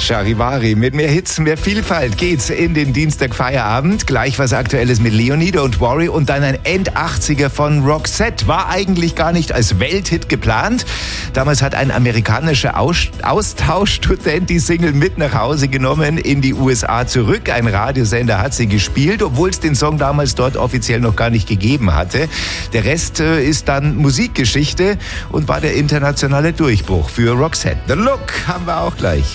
Charivari, mit mehr Hits, mehr Vielfalt geht's in den Dienstagfeierabend. Gleich was Aktuelles mit Leonide und Worry und dann ein End-80er von Roxette. War eigentlich gar nicht als Welthit geplant. Damals hat ein amerikanischer Austauschstudent die Single mit nach Hause genommen, in die USA zurück. Ein Radiosender hat sie gespielt, obwohl es den Song damals dort offiziell noch gar nicht gegeben hatte. Der Rest ist dann Musikgeschichte und war der internationale Durchbruch für Roxette. The Look haben wir auch gleich.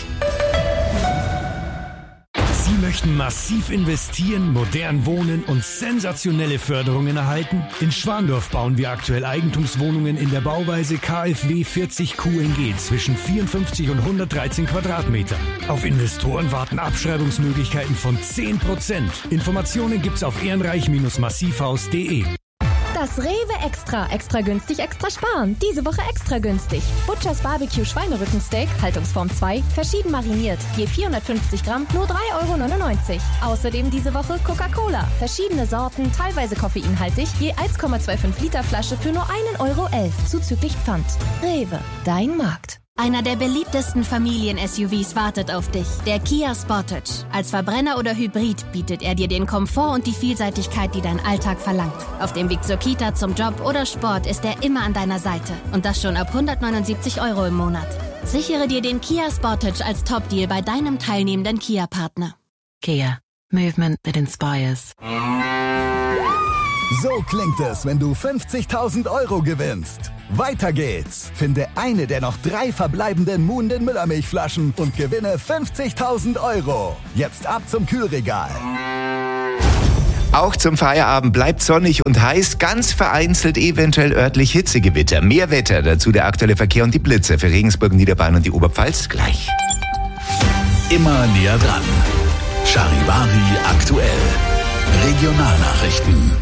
Sie möchten massiv investieren, modern wohnen und sensationelle Förderungen erhalten? In Schwandorf bauen wir aktuell Eigentumswohnungen in der Bauweise KfW 40 QNG zwischen 54 und 113 Quadratmetern. Auf Investoren warten Abschreibungsmöglichkeiten von 10%. Informationen gibt's auf ehrenreich-massivhaus.de. Das Rewe Extra günstig, extra sparen. Diese Woche extra günstig. Butchers Barbecue Schweinerückensteak, Haltungsform 2, verschieden mariniert. Je 450 Gramm, nur 3,99 €. Außerdem diese Woche Coca-Cola. Verschiedene Sorten, teilweise koffeinhaltig, je 1,25 Liter Flasche für nur 1,11 € zuzüglich Pfand. Rewe, dein Markt. Einer der beliebtesten Familien-SUVs wartet auf dich, der Kia Sportage. Als Verbrenner oder Hybrid bietet er dir den Komfort und die Vielseitigkeit, die dein Alltag verlangt. Auf dem Weg zur Kita, zum Job oder Sport ist er immer an deiner Seite. Und das schon ab 179 € im Monat. Sichere dir den Kia Sportage als Top-Deal bei deinem teilnehmenden Kia-Partner. Kia. Movement that inspires. So klingt es, wenn du 50.000 € gewinnst. Weiter geht's. Finde eine der noch 3 verbleibenden Muhnden Müllermilchflaschen und gewinne 50.000 €. Jetzt ab zum Kühlregal. Auch zum Feierabend bleibt sonnig und heiß, ganz vereinzelt eventuell örtlich Hitzegewitter. Mehr Wetter, dazu der aktuelle Verkehr und die Blitze für Regensburg, Niederbayern und die Oberpfalz gleich. Immer näher dran. Charivari aktuell. Regionalnachrichten.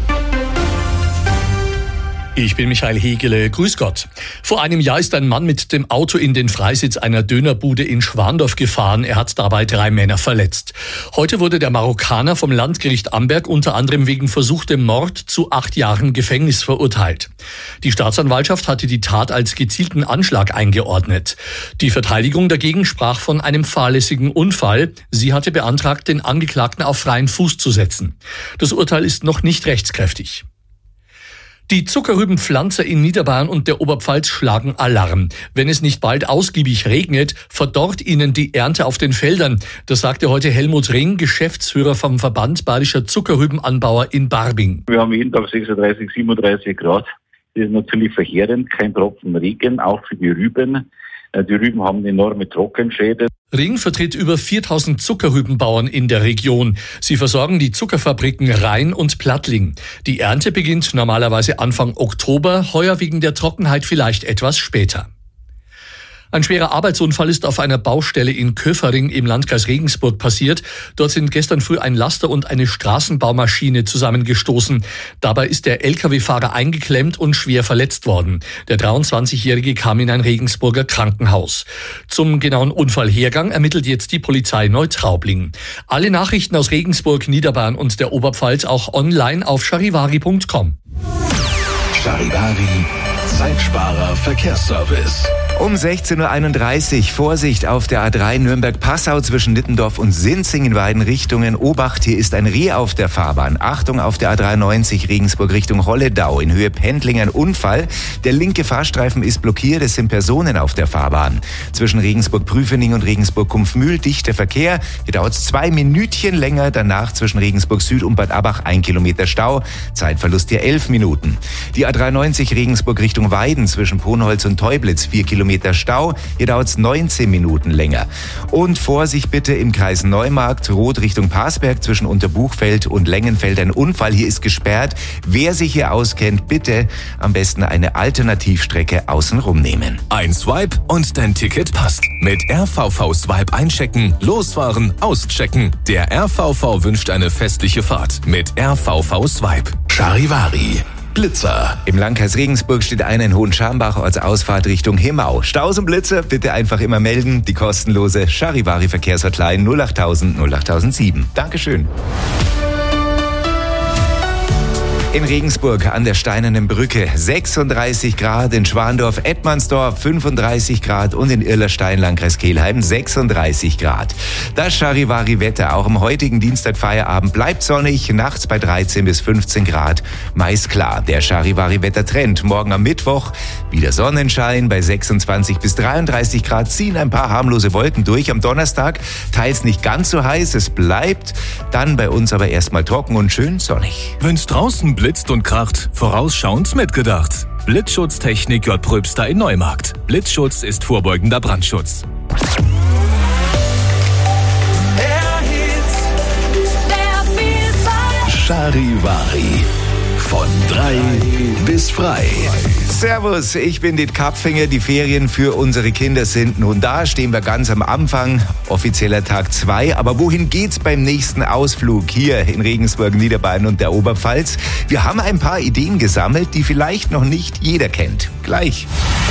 Ich bin Michael Hegele, grüß Gott. Vor einem Jahr ist ein Mann mit dem Auto in den Freisitz einer Dönerbude in Schwandorf gefahren. Er hat dabei 3 Männer verletzt. Heute wurde der Marokkaner vom Landgericht Amberg unter anderem wegen versuchtem Mord zu 8 Jahren Gefängnis verurteilt. Die Staatsanwaltschaft hatte die Tat als gezielten Anschlag eingeordnet. Die Verteidigung dagegen sprach von einem fahrlässigen Unfall. Sie hatte beantragt, den Angeklagten auf freien Fuß zu setzen. Das Urteil ist noch nicht rechtskräftig. Die Zuckerrübenpflanzer in Niederbayern und der Oberpfalz schlagen Alarm. Wenn es nicht bald ausgiebig regnet, verdorrt ihnen die Ernte auf den Feldern. Das sagte heute Helmut Ring, Geschäftsführer vom Verband Bayerischer Zuckerrübenanbauer in Barbing. Wir haben jeden Tag 36, 37 Grad. Das ist natürlich verheerend. Kein Tropfen Regen, auch für die Rüben. Die Rüben haben enorme Trockenschäden. Ring vertritt über 4000 Zuckerrübenbauern in der Region. Sie versorgen die Zuckerfabriken Rhein und Plattling. Die Ernte beginnt normalerweise Anfang Oktober, heuer wegen der Trockenheit vielleicht etwas später. Ein schwerer Arbeitsunfall ist auf einer Baustelle in Köfering im Landkreis Regensburg passiert. Dort sind gestern früh ein Laster und eine Straßenbaumaschine zusammengestoßen. Dabei ist der Lkw-Fahrer eingeklemmt und schwer verletzt worden. Der 23-Jährige kam in ein Regensburger Krankenhaus. Zum genauen Unfallhergang ermittelt jetzt die Polizei Neutraubling. Alle Nachrichten aus Regensburg, Niederbayern und der Oberpfalz auch online auf charivari.com. Charivari, Zeitsparer Verkehrsservice. Um 16:31 Uhr, Vorsicht auf der A3 Nürnberg-Passau zwischen Nittendorf und Sinzing in beiden Richtungen. Obacht, hier ist ein Reh auf der Fahrbahn. Achtung auf der A93 Regensburg Richtung Holledau in Höhe Pendling ein Unfall. Der linke Fahrstreifen ist blockiert, es sind Personen auf der Fahrbahn. Zwischen Regensburg-Prüfening und Regensburg-Kumpfmühl dichter Verkehr. Hier dauert es 2 Minütchen länger. Danach zwischen Regensburg Süd und Bad Abach 1 Kilometer Stau. Zeitverlust hier 11 Minuten. Die A93 Regensburg Richtung Weiden zwischen Ponholz und Teublitz 4 Kilometer Stau. Hier dauert es 19 Minuten länger. Und Vorsicht bitte im Kreis Neumarkt, Rot Richtung Parsberg zwischen Unterbuchfeld und Längenfeld ein Unfall. Hier ist gesperrt. Wer sich hier auskennt, bitte am besten eine Alternativstrecke außenrum nehmen. Ein Swipe und dein Ticket passt. Mit RVV Swipe einchecken, losfahren, auschecken. Der RVV wünscht eine festliche Fahrt mit RVV Swipe. Charivari. Blitzer. Im Landkreis Regensburg steht einer in Hohenschambach als Ausfahrt Richtung Hemau. Staus und Blitzer bitte einfach immer melden. Die kostenlose Charivari Verkehrshotline 08000 08007. Dankeschön. In Regensburg an der Steinernen Brücke 36 Grad, in Schwandorf, Edmandsdorf 35 Grad und in Irlerstein, Landkreis Kelheim 36 Grad. Das Charivari-Wetter auch am heutigen Dienstag Feierabend bleibt sonnig, nachts bei 13 bis 15 Grad, meist klar. Der Charivari-Wetter-Trend. Morgen am Mittwoch wieder Sonnenschein, bei 26 bis 33 Grad ziehen ein paar harmlose Wolken durch. Am Donnerstag teils nicht ganz so heiß, es bleibt dann bei uns aber erstmal trocken und schön sonnig. Wenn's draußen blitzt und kracht, vorausschauend mitgedacht. Blitzschutztechnik J. Pröbster in Neumarkt. Blitzschutz ist vorbeugender Brandschutz. Charivari. Von 3 bis frei. Servus, ich bin Dit Kapfinger. Die Ferien für unsere Kinder sind nun da. Stehen wir ganz am Anfang. Offizieller Tag 2. Aber wohin geht's beim nächsten Ausflug hier in Regensburg, Niederbayern und der Oberpfalz? Wir haben ein paar Ideen gesammelt, die vielleicht noch nicht jeder kennt. Gleich.